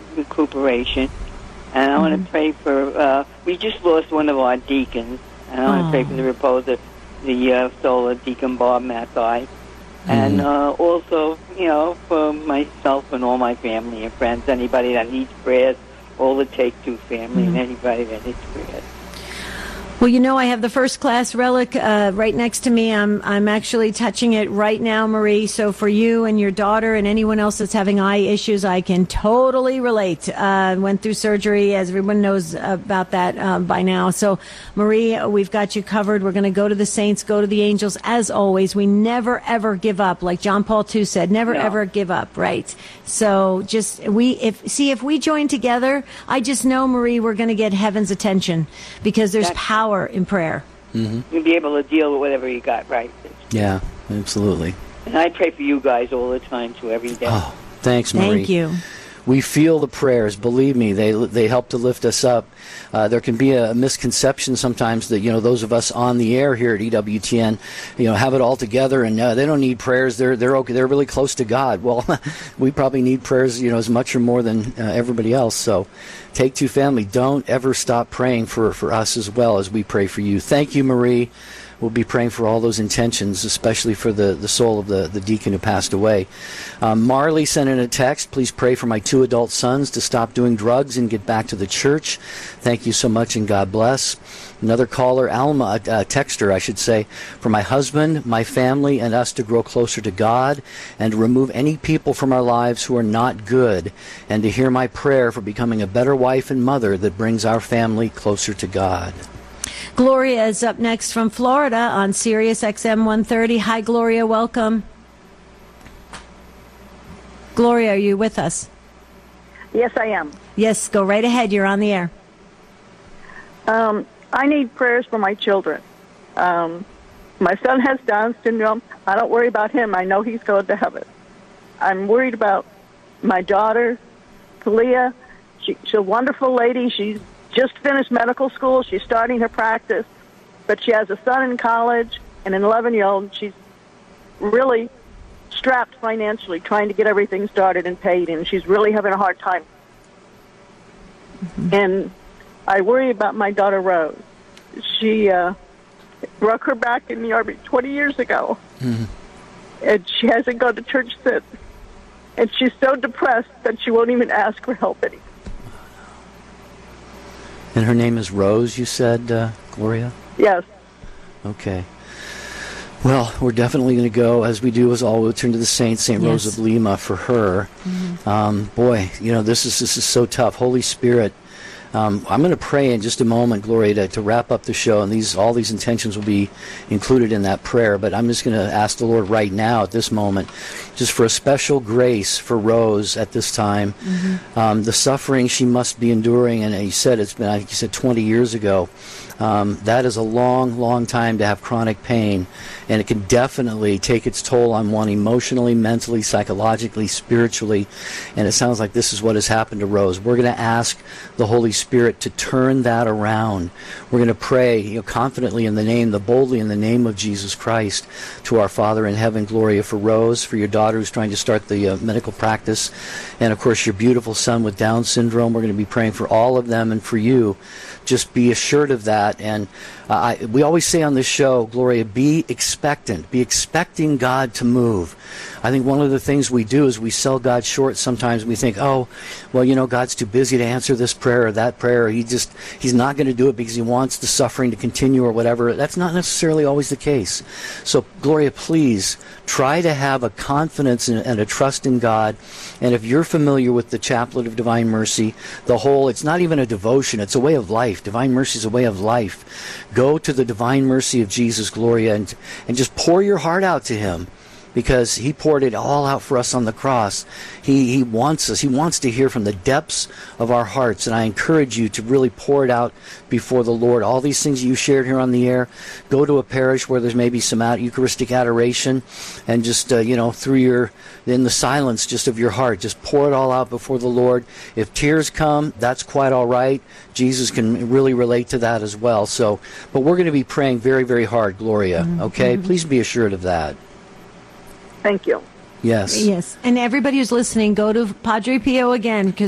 recuperation. And I want to pray for, we just lost one of our deacons, and I want to pray for the repose of the soul of Deacon Bob Mathai. And also, for myself and all my family and friends, anybody that needs prayers, all the Take Two family, and anybody that needs prayers. Well, I have the first class relic right next to me. I'm actually touching it right now, Marie. So for you and your daughter and anyone else that's having eye issues, I can totally relate. Went through surgery, as everyone knows about that by now. So, Marie, we've got you covered. We're going to go to the saints, go to the angels. As always, we never, ever give up. Like John Paul II said, never, ever give up, right? So if we join together, I just know, Marie, we're going to get heaven's attention because there's power in prayer. You'll be able to deal with whatever you got, right? Yeah, absolutely. And I pray for you guys all the time, too, every day. Oh, thanks, Marie. Thank you. We feel the prayers. Believe me, they help to lift us up. There can be a misconception sometimes that those of us on the air here at EWTN, have it all together and they don't need prayers. They're okay. They're really close to God. Well, we probably need prayers, as much or more than everybody else. So, Take Two family, don't ever stop praying for us as well as we pray for you. Thank you, Marie. We'll be praying for all those intentions, especially for the soul of the deacon who passed away. Marley sent in a text, please pray for my 2 adult sons to stop doing drugs and get back to the church. Thank you so much and God bless. Another caller, Alma, a texter, I should say, for my husband, my family, and us to grow closer to God and to remove any people from our lives who are not good, and to hear my prayer for becoming a better wife and mother that brings our family closer to God. Gloria is up next from Florida on Sirius XM 130. Hi, Gloria. Welcome. Gloria, are you with us? Yes, I am. Yes, go right ahead. You're on the air. I need prayers for my children. My son has Down syndrome. I don't worry about him. I know he's going to heaven. I'm worried about my daughter, Talia. She's a wonderful lady. She's just finished medical school. She's starting her practice. But she has a son in college and an 11-year-old. She's really strapped financially trying to get everything started and paid, and she's really having a hard time. And I worry about my daughter, Rose. She broke her back in the Army 20 years ago, and she hasn't gone to church since. And she's so depressed that she won't even ask for help anymore. And her name is Rose, you said, Gloria? Yes. Okay. Well, we're definitely going to go, as we do as all, we'll turn to the saints, St. Rose of Lima, for her. Boy, this is so tough. Holy Spirit, I'm going to pray in just a moment, Gloria, to wrap up the show, and all these intentions will be included in that prayer. But I'm just going to ask the Lord right now, at this moment, just for a special grace for Rose at this time. The suffering she must be enduring, and you said it's been, I think you said 20 years ago. That is a long, long time to have chronic pain, and it can definitely take its toll on one emotionally, mentally, psychologically, spiritually, and it sounds like this is what has happened to Rose. We're going to ask the Holy Spirit to turn that around. We're going to pray confidently boldly in the name of Jesus Christ to our Father in heaven. Gloria, for Rose, for your daughter who's trying to start the medical practice, and of course your beautiful son with Down syndrome. We're going to be praying for all of them and for you. Just be assured of that. And we always say on this show, Gloria, be expectant. Be expecting God to move. I think one of the things we do is we sell God short sometimes. We think, God's too busy to answer this prayer or that prayer. Or he's not going to do it because he wants the suffering to continue or whatever. That's not necessarily always the case. So, Gloria, please try to have a confidence and a trust in God. And if you're familiar with the Chaplet of Divine Mercy, it's not even a devotion. It's a way of life. Divine Mercy is a way of life. Go to the Divine Mercy of Jesus, Gloria, and just pour your heart out to him, because he poured it all out for us on the cross. He wants us. He wants to hear from the depths of our hearts, and I encourage you to really pour it out before the Lord. All these things you shared here on the air, go to a parish where there's maybe some Eucharistic adoration, and just, in the silence just of your heart, just pour it all out before the Lord. If tears come, that's quite all right. Jesus can really relate to that as well. So, but we're going to be praying very, very hard, Gloria, okay? Please be assured of that. Thank you. Yes. Yes. And everybody who's listening, go to Padre Pio again, because